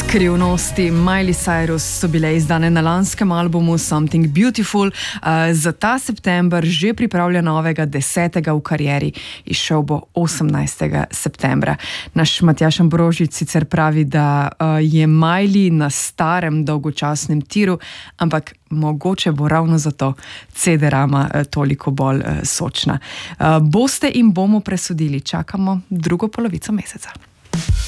Skrivnosti Miley Cyrus so bile izdane na lanskem albumu Something Beautiful. Za ta september že pripravlja novega 10. v karieri. Izšel bo 18. septembra. Naš Matjaž Ambrožič sicer pravi, da je Miley na starem dolgočasnem tiru, ampak mogoče bo ravno zato CD-rama toliko bolj sočna. Boste in bomo presodili. Čakamo drugo polovico meseca.